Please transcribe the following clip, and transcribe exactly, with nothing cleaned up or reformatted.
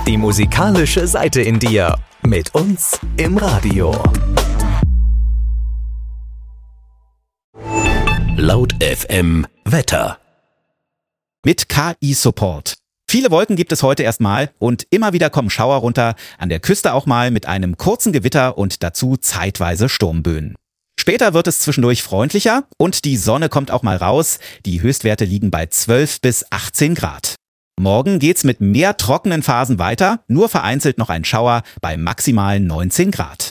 die musikalische Seite in dir. Mit uns im Radio. Laut F M Wetter. Mit K I-Support. Viele Wolken gibt es heute erstmal und immer wieder kommen Schauer runter, an der Küste auch mal mit einem kurzen Gewitter und dazu zeitweise Sturmböen. Später wird es zwischendurch freundlicher und die Sonne kommt auch mal raus. Die Höchstwerte liegen bei zwölf bis achtzehn Grad. Morgen geht's mit mehr trockenen Phasen weiter, nur vereinzelt noch ein Schauer bei maximal neunzehn Grad.